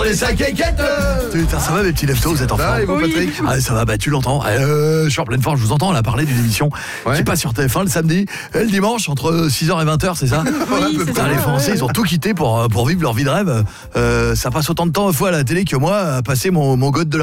les 5 quéquettes. Putain, ça va mes petits leftos, vous êtes en Ça va, forme? et vous, Oui. Patrick? Ah, ça va, bah tu l'entends. Je suis en pleine forme, je vous entends, on a parlé d'une émission qui passe sur TF1 le samedi et le dimanche entre 6h et 20h, c'est ça? Oui, c'est Putain, ça, les Français, ouais. ils ont tout quitté pour vivre leur vie de rêve. Ça passe autant de temps à fois à la télé que moi à passer mon god de